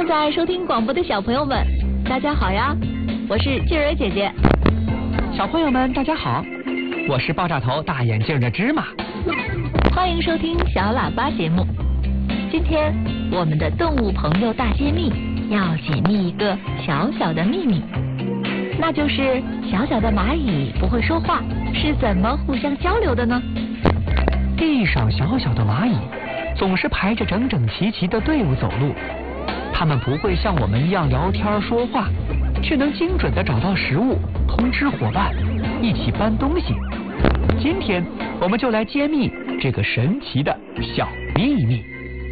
正在收听广播的小朋友们，大家好呀！我是静儿姐姐。 小朋友们，大家好，我是爆炸头大眼镜的芝麻。 欢迎收听小喇叭节目。今天我们的动物朋友大揭秘要解密一个小小的秘密，那就是小小的蚂蚁不会说话，是怎么互相交流的呢？ 地上小小的蚂蚁总是排着整整齐齐的队伍走路，它们不会像我们一样聊天说话，却能精准地找到食物，通知伙伴，一起搬东西。今天我们就来揭秘这个神奇的小秘密。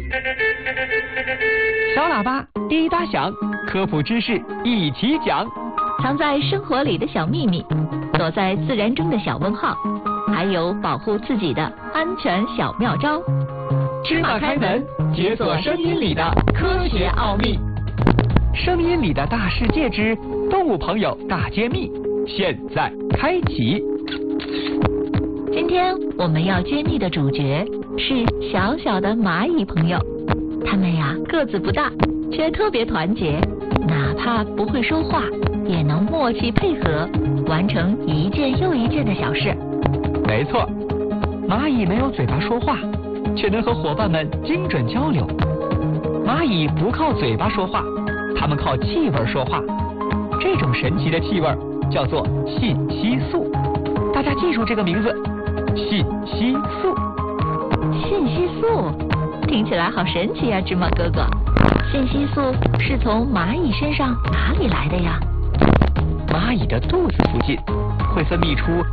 小喇叭滴答响，科普知识一起讲。 藏在生活里的小秘密，躲在自然中的小问号，还有保护自己的安全小妙招。 芝麻开门，解锁声音里的科学奥秘。声音里的大世界之动物朋友大揭秘，现在开启。 今天我们要揭秘的主角是小小的蚂蚁朋友，他们呀个子不大，却特别团结，哪怕不会说话，也能默契配合，完成一件又一件的小事。 没错，蚂蚁没有嘴巴说话，却能和伙伴们精准交流。蚂蚁不靠嘴巴说话，它们靠气味说话。这种神奇的气味叫做信息素，大家记住这个名字，信息素。 信息素听起来好神奇呀，芝麻哥哥。信息素是从蚂蚁身上哪里来的呀？ 蚂蚁的肚子附近会分泌出